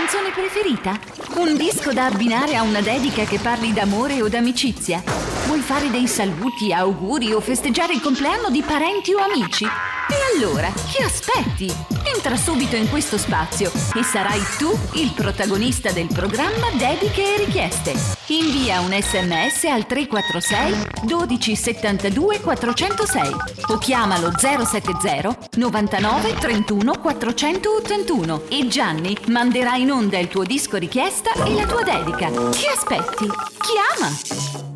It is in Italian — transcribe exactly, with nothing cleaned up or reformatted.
canzone preferita? Un disco da abbinare a una dedica che parli d'amore o d'amicizia? Vuoi fare dei saluti, auguri o festeggiare il compleanno di parenti o amici? E allora, che aspetti? Entra subito in questo spazio e sarai tu il protagonista del programma Dediche e Richieste. Invia un sms al tre quattro sei dodici settantadue quattrocentosei o chiamalo zero sette zero novantanove trentuno quattrocentottantuno e Gianni manderà in onda il tuo disco richiesta e la tua dedica. Che aspetti? Chiama!